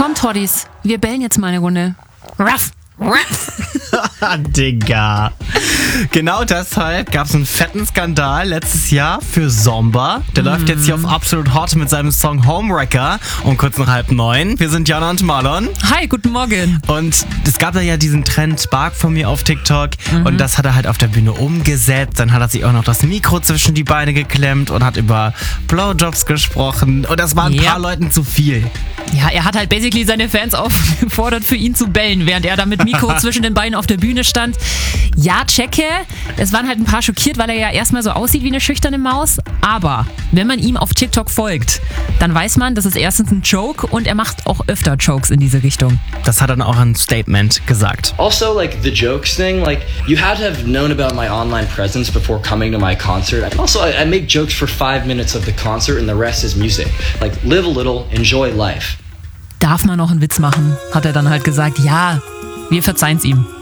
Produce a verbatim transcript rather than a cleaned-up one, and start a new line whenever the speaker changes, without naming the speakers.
Komm, Toddys, wir bellen jetzt mal eine Runde. Ruff, ruff.
Digga. Genau deshalb gab es einen fetten Skandal letztes Jahr für Zomba. Der mm. läuft jetzt hier auf Absolut Hot mit seinem Song Homewrecker um kurz nach halb neun. Wir sind Jana und Marlon.
Hi, guten Morgen.
Und es gab da ja diesen Trend Bark von mir auf TikTok mhm. und das hat er halt auf der Bühne umgesetzt. Dann hat er sich auch noch das Mikro zwischen die Beine geklemmt und hat über Blowjobs gesprochen und das war ein ja. paar Leuten zu viel.
Ja, er hat halt basically seine Fans aufgefordert, für ihn zu bellen, während er da mit Mikro zwischen den Beinen auf der Bühne stand. Ja, checke. Es waren halt ein paar schockiert, weil er ja erstmal so aussieht wie eine schüchterne Maus. Aber wenn man ihm auf TikTok folgt, dann weiß man, das ist erstens ein Joke und er macht auch öfter Jokes in diese Richtung.
Das hat er dann auch ein Statement gesagt.
Also, like the jokes thing, like you had to have known about my online presence before coming to my concert. And also, I, I make jokes for five minutes of the concert and the rest is music. Like live a little, enjoy life.
Darf man noch einen Witz machen, hat er dann halt gesagt. Ja, wir verzeihen's ihm.